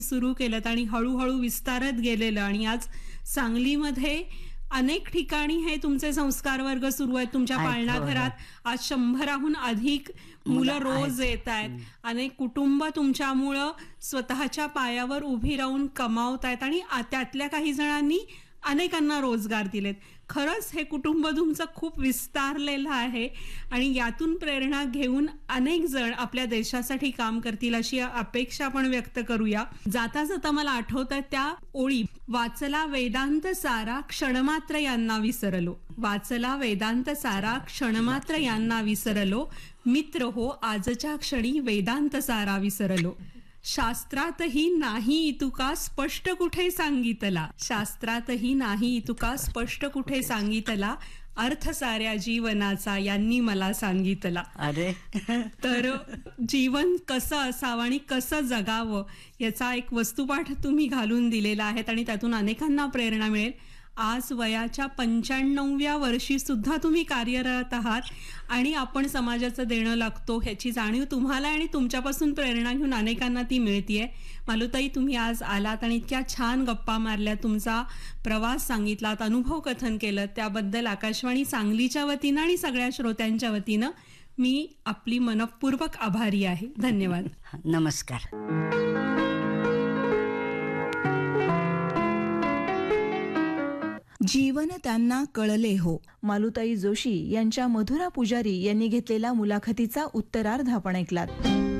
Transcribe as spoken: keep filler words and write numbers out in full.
सुरू केलं आणि हळूहळू विस्तारत गेलेलं आणि आज सांगलीमध्ये अनेक ठिकाणी हे तुमचे संस्कार वर्ग सुरू आहेत. तुमच्या पाळणा घरात आज शंभराहून अधिक मुलं रोज येत आहेत. अनेक कुटुंब तुमच्यामुळं स्वतःच्या पायावर उभी राहून कमावत आहेत आणि त्यातल्या काही जणांनी अनेकांना रोजगार दिलेत. खरंच हे कुटुंब तुमचं खूप विस्तारलेलं आहे आणि यातून प्रेरणा घेऊन अनेक जण आपल्या देशासाठी काम करतील अशी अपेक्षा आपण व्यक्त करूया. जाता जाता मला आठवत आहे त्या ओळी, वाचला वेदांत सारा क्षणमात्र यांना विसरलो. वाचला वेदांत सारा क्षणमात्र यांना विसरलो. मित्र हो आजच्या क्षणी वेदांत सारा विसरलो. शास्त्रातही नाही इतुका स्पष्ट कुठे सांगितला. शास्त्रातही नाही इतुका स्पष्ट कुठे सांगितला. अर्थ साऱ्या जीवनाचा यांनी मला सांगितला. अरे तर जीवन कसं असावं आणि कसं जगावं याचा एक वस्तुपाठ तुम्ही घालून दिलेला आहे आणि त्यातून अनेकांना प्रेरणा मिळेल. आज वयाच्या पंच्याण्णव्या वर्षी सुद्धा तुम्ही कार्यरत आहात आणि आपण समाजाचं देणं लागतो ह्याची जाणीव तुम्हाला आणि तुमच्यापासून प्रेरणा घेऊन अनेकांना ती मिळतीये. मालूताई, तुम्ही आज आलात आणि इतक्या छान गप्पा मारल्या, तुमचा प्रवास सांगितलात, अनुभव कथन केलं, त्याबद्दल आकाशवाणी सांगलीच्या वतीनं आणि सगळ्या श्रोत्यांच्या वतीनं मी आपली मनःपूर्वक आभारी आहे. धन्यवाद. नमस्कार. जीवन त्यांना कळले हो. मालूताई जोशी यांच्या मधुरा पुजारी यांनी घेतलेला मुलाखतीचा उत्तरार्ध आपण ऐकलात.